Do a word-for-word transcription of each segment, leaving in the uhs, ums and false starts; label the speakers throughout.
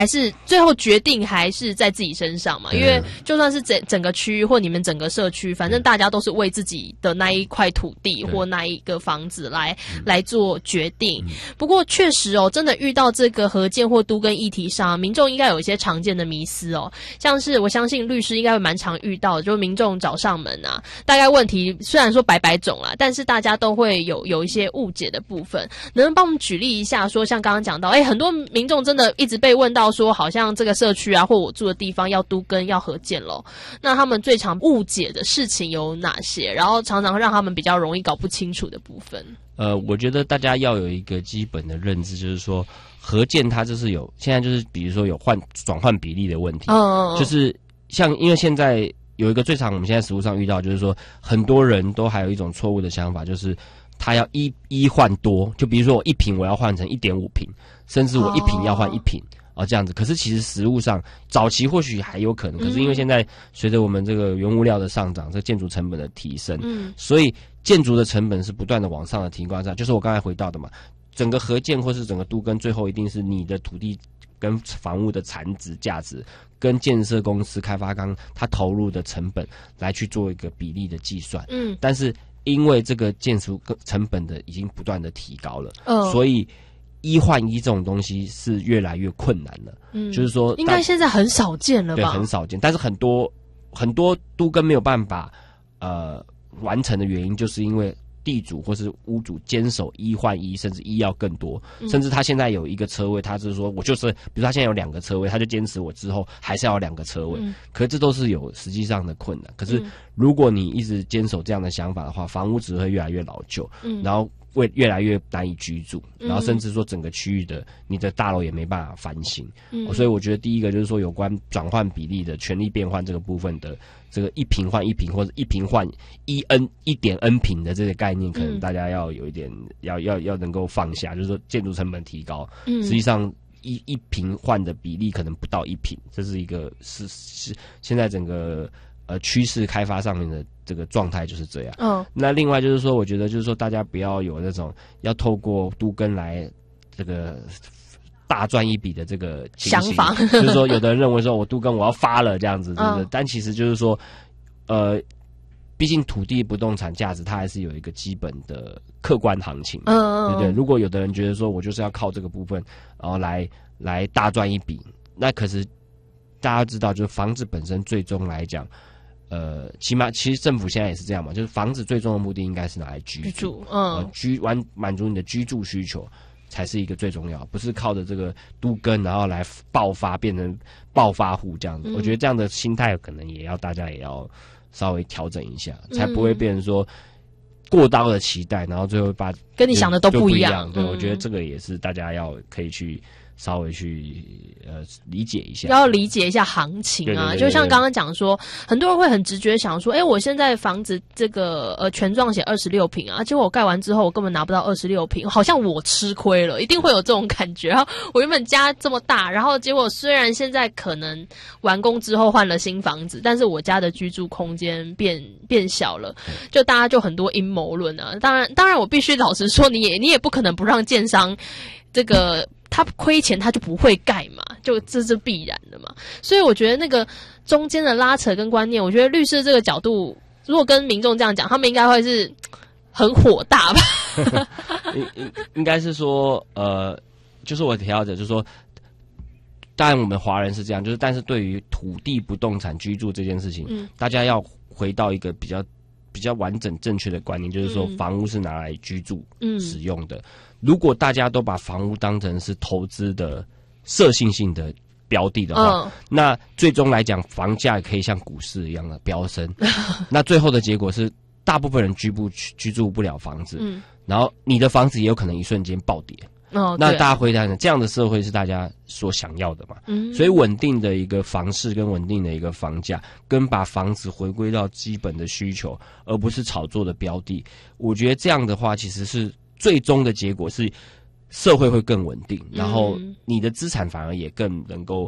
Speaker 1: 还是最后决定还是在自己身上嘛？因为就算是整整个区域或你们整个社区，反正大家都是为自己的那一块土地或那一个房子来来做决定。不过确实哦，真的遇到这个合建或都更议题上，民众应该有一些常见的迷思哦，像是我相信律师应该会蛮常遇到的，就是民众找上门啊，大概问题虽然说百百种啦，但是大家都会有有一些误解的部分，能不能帮我们举例一下？说像刚刚讲到，哎，很多民众真的一直被问到说，好像这个社区啊，或我住的地方要都更要合建咯，那他们最常误解的事情有哪些？然后常常让他们比较容易搞不清楚的部分。
Speaker 2: 呃，我觉得大家要有一个基本的认知，就是说合建它就是有现在就是比如说有换转换比例的问题，哦，就是像因为现在有一个最常我们现在实务上遇到，就是说很多人都还有一种错误的想法，就是他要一一换多，就比如说我一坪我要换成一点五坪，甚至我一坪要换一坪。哦，这样子。可是其实实务上，早期或许还有可能，可是因为现在随着我们这个原物料的上涨，这个建筑成本的提升，嗯，所以建筑的成本是不断的往上的提高上，就是我刚才回到的嘛，整个合建或是整个都更，最后一定是你的土地跟房屋的残值价值，跟建设公司、开发商他投入的成本来去做一个比例的计算，嗯，但是因为这个建筑成本的已经不断的提高了，嗯，所以一换一这种东西是越来越困难了，嗯，就是说
Speaker 1: 应该现在很少见了吧？
Speaker 2: 对，很少见。但是很多很多都更没有办法呃完成的原因，就是因为地主或是屋主坚守一换一，甚至一要更多，嗯，甚至他现在有一个车位，他就是说我就是，比如他现在有两个车位，他就坚持我之后还是要有两个车位，嗯，可是这都是有实际上的困难。可是如果你一直坚守这样的想法的话，房屋只会越来越老旧，嗯，然后会越来越难以居住，然后甚至说整个区域的你的大楼也没办法翻新，嗯，所以我觉得第一个就是说有关转换比例的权利变换这个部分的这个一坪换一坪或者一坪换一 n 一点 n 坪的这个概念，可能大家要有一点，嗯，要要要能够放下，就是说建筑成本提高，嗯，实际上一一坪换的比例可能不到一坪，这是一个是是现在整个呃趋势开发上面的这个状态就是这样。嗯，那另外就是说，我觉得就是说大家不要有那种要透过都更来这个大赚一笔的这个
Speaker 1: 想法，
Speaker 2: 就是说有的人认为说我都更我要发了这样子，对不对？嗯，但其实就是说，呃，毕竟土地不动产价值它还是有一个基本的客观行情，嗯，对不对？如果有的人觉得说我就是要靠这个部分，然后来来大赚一笔，那可是大家知道，就是房子本身最终来讲，呃，起码其实政府现在也是这样嘛，就是房子最终的目的应该是拿来居住，居住嗯，呃、居完满足你的居住需求。才是一个最重要，不是靠着这个都更然后来爆发变成暴发户这样子，嗯。我觉得这样的心态可能也要大家也要稍微调整一下，嗯，才不会变成说过高的期待，然后最后把
Speaker 1: 跟你想的都不一样。
Speaker 2: 一样对，嗯，我觉得这个也是大家要可以去稍微去呃理解一下，
Speaker 1: 要理解一下行情啊。对对对对对，就像刚刚讲说，很多人会很直觉想说，哎，我现在房子这个呃权状写二十六坪啊，结果我盖完之后我根本拿不到二十六坪，好像我吃亏了，一定会有这种感觉。然后我原本家这么大，然后结果虽然现在可能完工之后换了新房子，但是我家的居住空间变变小了，就大家就很多阴谋论啊。当然，当然我必须老实说，你也你也不可能不让建商这个。他亏钱他就不会盖嘛，就这是必然的嘛。所以我觉得那个中间的拉扯跟观念，我觉得律师这个角度，如果跟民众这样讲，他们应该会是很火大吧。
Speaker 2: 应应该是说，呃，就是我提到的，就是说，当然我们华人是这样，就是但是对于土地不动产居住这件事情，嗯，大家要回到一个比较比较完整正确的观念，就是说房屋是拿来居住使用的。嗯，如果大家都把房屋当成是投资的设性性的标的的话，嗯，那最终来讲，房价也可以像股市一样的飙升。那最后的结果是，大部分人居不居住不了房子，嗯，然后你的房子也有可能一瞬间暴跌。哦，那大家回答呢？这样的社会是大家所想要的嘛？嗯，所以稳定的一个房市跟稳定的一个房价，跟把房子回归到基本的需求，而不是炒作的标的，我觉得这样的话其实是。最终的结果是社会会更稳定，然后你的资产反而也更能够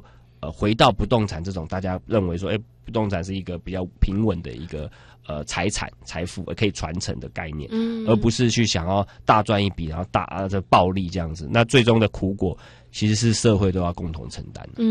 Speaker 2: 呃回到不动产这种大家认为说，哎、欸，不动产是一个比较平稳的一个呃财产财富可以传承的概念，嗯，而不是去想要大赚一笔，然后大啊这暴利这样子，那最终的苦果其实是社会都要共同承担的。嗯